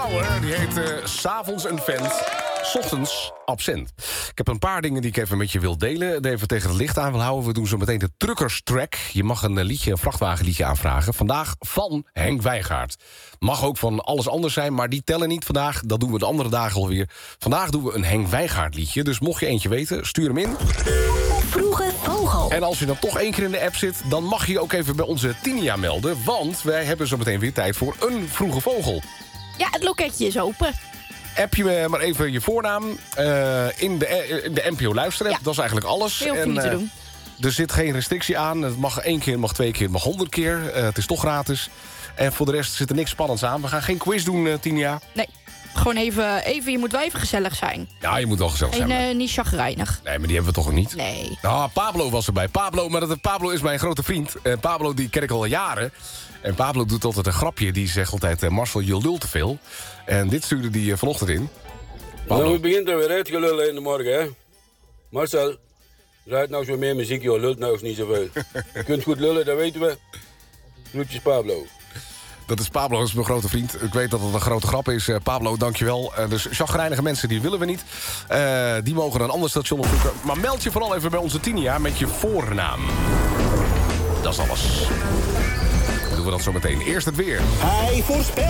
Die heet 's avonds een vent, 's ochtends absent. Ik heb een paar dingen die ik even met je wil delen. Even tegen het licht aan wil houden. We doen zo meteen de Truckerstrack. Je mag een vrachtwagenliedje aanvragen. Vandaag van Henk Wijngaard. Mag ook van alles anders zijn, maar die tellen niet vandaag. Dat doen we de andere dagen alweer. Vandaag doen we een Henk Wijngaard liedje. Dus mocht je eentje weten, stuur hem in. Vroege Vogel. En als je dan toch 1 keer in de app zit, dan mag je je ook even bij onze Tinia melden. Want wij hebben zo meteen weer tijd voor een Vroege Vogel. Ja, het loketje is open. App je me maar even je voornaam in de NPO Luisterapp. Ja. Dat is eigenlijk alles. Heel veel te doen. Er zit geen restrictie aan. Het mag 1 keer, het mag 2 keer, het mag 100 keer. Het is toch gratis. En voor de rest zit er niks spannends aan. We gaan geen quiz doen, Tinia. Nee, gewoon even, je moet wel even gezellig zijn. Ja, je moet wel gezellig zijn. En niet chagrijnig. Nee, maar die hebben we toch ook niet? Nee. Nou, Pablo was erbij. Pablo is mijn grote vriend. Pablo die ken ik al jaren. En Pablo doet altijd een grapje. Die zegt altijd, Marcel, je lult te veel. En dit stuurde die vanochtend in. Pablo. Nou, u begint er weer uitgelullen in de morgen, hè? Marcel, draait nou eens wat meer muziek, joh. Lult nou eens niet zoveel. Je kunt goed lullen, dat weten we. Groetjes, Pablo. Dat is Pablo, dat is mijn grote vriend. Ik weet dat het een grote grap is. Pablo, dankjewel. Dus chagrijnige mensen, die willen we niet. Die mogen een ander station opzoeken. Maar meld je vooral even bij onze Tinia met je voornaam. Dat is alles. Dan doen we dat zo meteen. Eerst het weer. Hij voorspelt